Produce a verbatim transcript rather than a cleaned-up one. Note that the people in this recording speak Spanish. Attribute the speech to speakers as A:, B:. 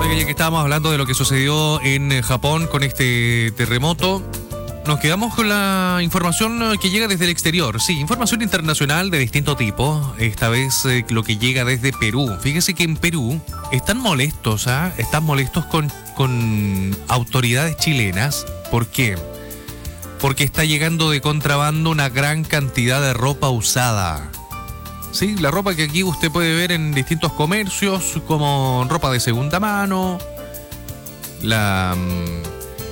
A: Oiga, ya que estábamos hablando de lo que sucedió en Japón con este terremoto, nos quedamos con la información que llega desde el exterior. Sí, información internacional de distinto tipo. Esta vez eh, lo que llega desde Perú. Fíjese que en Perú están molestos, ¿ah? ¿eh? Están molestos con, con autoridades chilenas. ¿Por qué? Porque está llegando de contrabando una gran cantidad de ropa usada. Sí, la ropa que aquí usted puede ver en distintos comercios, como ropa de segunda mano, la